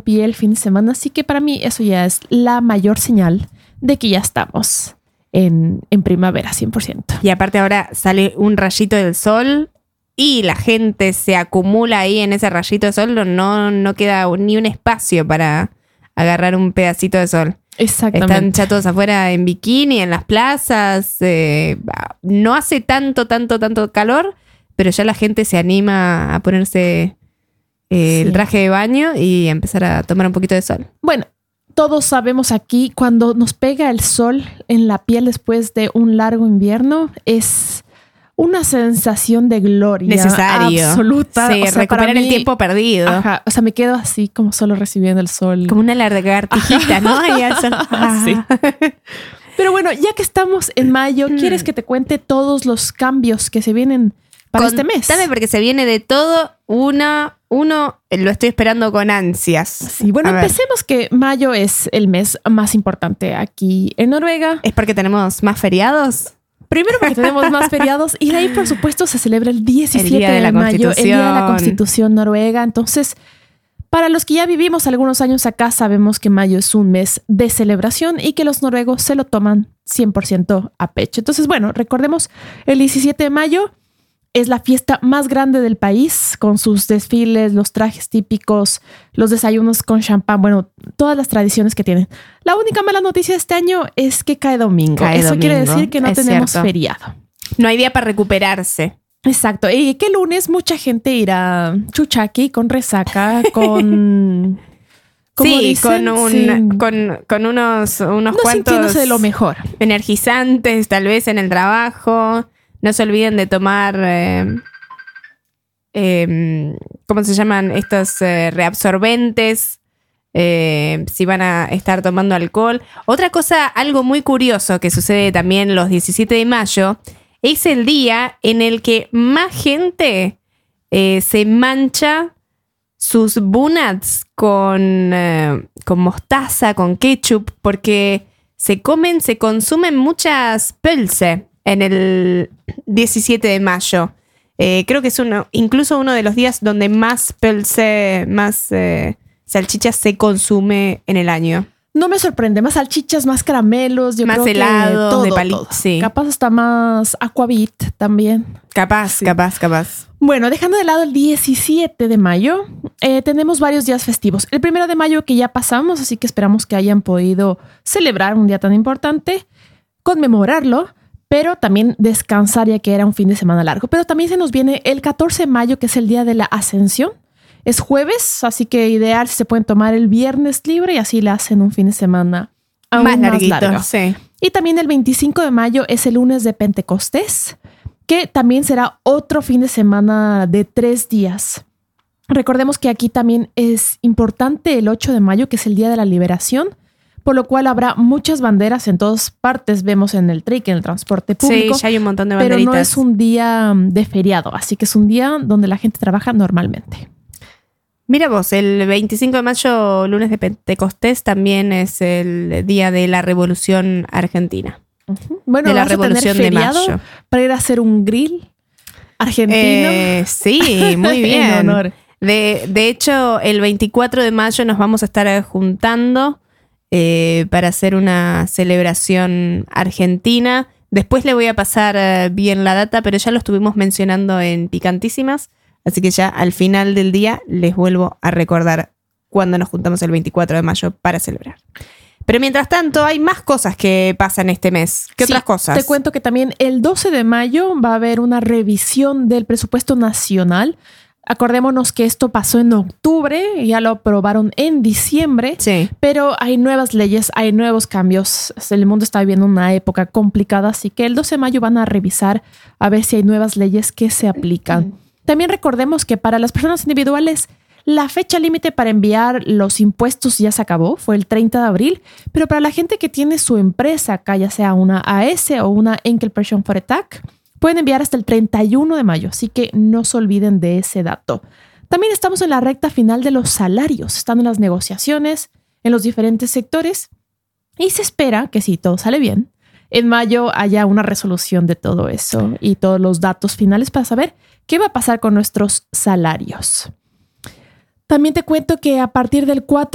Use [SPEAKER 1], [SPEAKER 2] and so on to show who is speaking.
[SPEAKER 1] pie el fin de semana, así que para mí eso ya es la mayor señal de que ya estamos en primavera 100%.
[SPEAKER 2] Y aparte ahora sale un rayito del sol y la gente se acumula ahí en ese rayito de sol, no queda ni un espacio para agarrar un pedacito de sol.
[SPEAKER 1] Exactamente.
[SPEAKER 2] Están ya todos afuera en bikini, en las plazas. No hace tanto calor, pero ya la gente se anima a ponerse el traje de baño y empezar a tomar un poquito de sol.
[SPEAKER 1] Bueno, todos sabemos aquí, cuando nos pega el sol en la piel después de un largo invierno, es una sensación de gloria
[SPEAKER 2] necesario.
[SPEAKER 1] Absoluta.
[SPEAKER 2] Sí, recuperar el tiempo perdido.
[SPEAKER 1] Ajá, o sea, me quedo así como solo recibiendo el sol.
[SPEAKER 2] Como una lagartijita, ¿no? Y al sol.
[SPEAKER 1] Sí. Pero bueno, ya que estamos en mayo, ¿quieres que te cuente todos los cambios que se vienen para este mes?
[SPEAKER 2] Contame, porque se viene de todo. Uno lo estoy esperando con ansias.
[SPEAKER 1] Sí, bueno, empecemos que mayo es el mes más importante aquí en Noruega.
[SPEAKER 2] ¿Es porque tenemos más feriados?
[SPEAKER 1] Primero porque tenemos más feriados y de ahí, por supuesto, se celebra el 17 de mayo, el Día de la Constitución noruega. Entonces, para los que ya vivimos algunos años acá, sabemos que mayo es un mes de celebración y que los noruegos se lo toman 100% a pecho. Entonces, bueno, recordemos, el 17 de mayo es la fiesta más grande del país, con sus desfiles, los trajes típicos, los desayunos con champán, bueno, todas las tradiciones que tienen. La única mala noticia de este año es que cae domingo. Eso quiere decir que no tenemos feriado.
[SPEAKER 2] No hay día para recuperarse.
[SPEAKER 1] Exacto. Y que el lunes mucha gente irá chuchaqui con resaca, con...
[SPEAKER 2] Sí,
[SPEAKER 1] dicen,
[SPEAKER 2] con unos
[SPEAKER 1] no
[SPEAKER 2] cuantos...
[SPEAKER 1] sintiéndose de lo mejor.
[SPEAKER 2] Energizantes, tal vez en el trabajo. No se olviden de tomar... ¿cómo se llaman? Estos reabsorbentes. Si van a estar tomando alcohol. Otra cosa, algo muy curioso que sucede también los 17 de mayo, es el día en el que más gente se mancha sus bunads con mostaza, con ketchup, porque se consumen muchas pølse en el 17 de mayo. Creo que es incluso uno de los días donde más pølse, más salchichas se consume en el año.
[SPEAKER 1] No me sorprende, más salchichas, más caramelos, yo
[SPEAKER 2] más
[SPEAKER 1] creo
[SPEAKER 2] helados,
[SPEAKER 1] todo,
[SPEAKER 2] de palito. Sí.
[SPEAKER 1] Capaz hasta más aquavit también.
[SPEAKER 2] Capaz.
[SPEAKER 1] Bueno, dejando de lado el 17 de mayo, tenemos varios días festivos. El 1 de mayo que ya pasamos, así que esperamos que hayan podido celebrar un día tan importante, conmemorarlo, pero también descansar ya que era un fin de semana largo. Pero también se nos viene el 14 de mayo, que es el día de la Ascensión. Es jueves, así que ideal si se pueden tomar el viernes libre y así le hacen un fin de semana aún más largo.
[SPEAKER 2] Sí.
[SPEAKER 1] Y también el 25 de mayo es el lunes de Pentecostés, que también será otro fin de semana de 3 días. Recordemos que aquí también es importante el 8 de mayo, que es el Día de la Liberación, por lo cual habrá muchas banderas en todas partes. Vemos en el TRIC, en el transporte público.
[SPEAKER 2] Sí, ya hay un montón de banderitas.
[SPEAKER 1] Pero no es un día de feriado, así que es un día donde la gente trabaja normalmente.
[SPEAKER 2] Mira vos, el 25 de mayo, lunes de Pentecostés, también es el día de la Revolución Argentina.
[SPEAKER 1] Uh-huh. Bueno,
[SPEAKER 2] de la Revolución de mayo.
[SPEAKER 1] Para ir a hacer un grill argentino.
[SPEAKER 2] Sí, muy bien.
[SPEAKER 1] En honor.
[SPEAKER 2] De hecho, el 24 de mayo nos vamos a estar juntando para hacer una celebración argentina. Después le voy a pasar bien la data, pero ya lo estuvimos mencionando en Picantísimas. Así que ya al final del día les vuelvo a recordar cuando nos juntamos el 24 de mayo para celebrar. Pero mientras tanto, hay más cosas que pasan este mes. ¿Qué otras cosas?
[SPEAKER 1] Te cuento que también el 12 de mayo va a haber una revisión del presupuesto nacional. Acordémonos que esto pasó en octubre, ya lo aprobaron en diciembre,
[SPEAKER 2] sí.
[SPEAKER 1] Pero hay nuevas leyes, hay nuevos cambios. El mundo está viviendo una época complicada, así que el 12 de mayo van a revisar a ver si hay nuevas leyes que se aplican. También recordemos que para las personas individuales, la fecha límite para enviar los impuestos ya se acabó, fue el 30 de abril, pero para la gente que tiene su empresa acá, ya sea una AS o una Enkelpersoonforetak, pueden enviar hasta el 31 de mayo, así que no se olviden de ese dato. También estamos en la recta final de los salarios, están en las negociaciones en los diferentes sectores y se espera que si todo sale bien, en mayo haya una resolución de todo eso y todos los datos finales para saber qué va a pasar con nuestros salarios. También te cuento que a partir del 4